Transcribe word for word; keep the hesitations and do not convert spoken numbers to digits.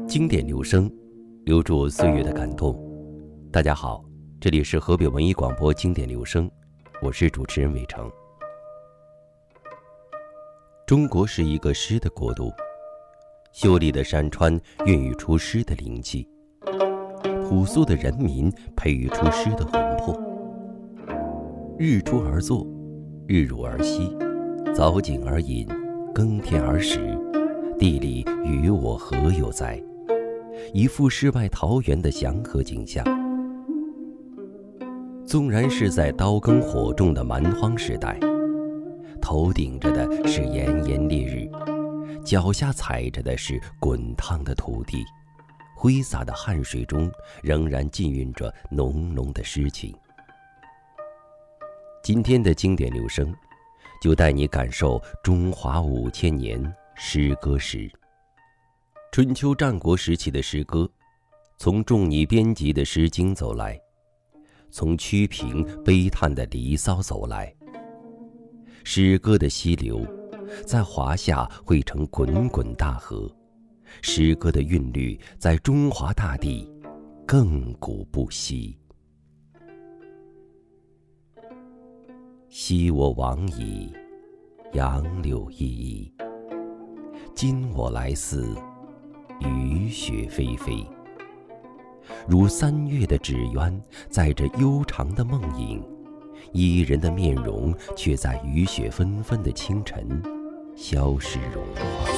经典留声，留住岁月的感动。大家好，这里是河北文艺广播经典留声，我是主持人伟成。中国是一个诗的国度，秀丽的山川孕育出诗的灵气，朴素的人民培育出诗的魂魄。日出而作，日入而息，早景而饮，耕田而食，地里与我何有哉？一幅世外桃源的祥和景象。纵然是在刀耕火种的蛮荒时代，头顶着的是炎炎烈日，脚下踩着的是滚烫的土地，挥洒的汗水中仍然浸润着浓浓的诗情。今天的经典留声，就带你感受中华五千年诗歌史。春秋战国时期的诗歌，从仲尼编辑的《诗经》走来，从屈平悲叹的《离骚》走来。诗歌的溪流，在华夏汇成滚滚大河，诗歌的韵律在中华大地亘古不息。昔我往矣，杨柳依依，今我来思，雨雪霏霏。如三月的纸鸢，载着悠长的梦影，伊人的面容却在雨雪纷纷的清晨消失融化。